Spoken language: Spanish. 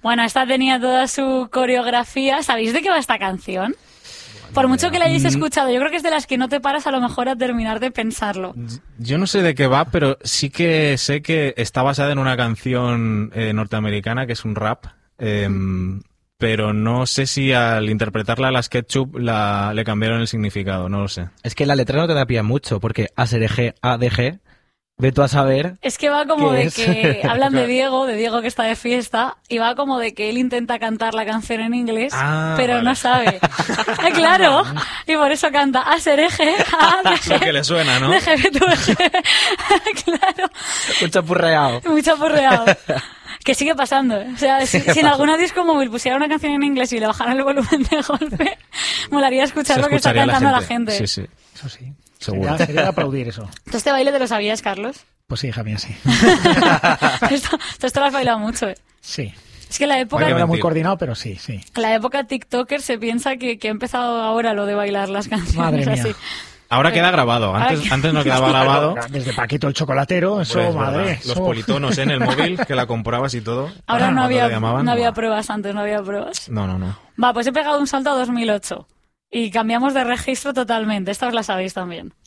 Bueno, esta tenía toda su coreografía. ¿Sabéis de qué va esta canción? Por mucho que la hayáis escuchado, yo creo que es de las que no te paras a lo mejor a terminar de pensarlo. Yo no sé de qué va, pero sí que sé que está basada en una canción norteamericana que es un rap, pero no sé si al interpretarla a las Ketchup le cambiaron el significado, no lo sé. Es que la letra no te da pie mucho, porque ASRG, ADG, ve tú a saber. Es que va como de es? que hablan de Diego que está de fiesta, y va como de que él intenta cantar la canción en inglés, pero vale. no sabe. Claro, y por eso canta ASRG, Lo que le suena, ¿no? DGBTG. Claro. Un chapurreado. Muy chapurreado. Que sigue pasando, ¿eh? O sea, si en alguna disco móvil pusiera una canción en inglés y le bajaran el volumen de golpe, molaría escuchar lo que está cantando la gente. Sí, sí. Eso sí. Seguro. Sería de aplaudir eso. ¿Tú este baile te lo sabías, Carlos? Pues sí, hija mía, sí. Esto lo has bailado mucho, ¿eh? Sí. Es que la época... No era muy coordinado, pero sí, sí. La época TikToker se piensa que ha empezado ahora lo de bailar las canciones. Madre mía. Así. Ahora queda grabado. Antes no quedaba grabado. Desde Paquito el chocolatero, eso, Pues, madre. verdad. Los politonos en el móvil, que la comprabas y todo. Ahora no Cuando había, le llamaban, no había pruebas antes, no había pruebas. No. Va, pues he pegado un salto a 2008 y cambiamos de registro totalmente. Esta os la sabéis también.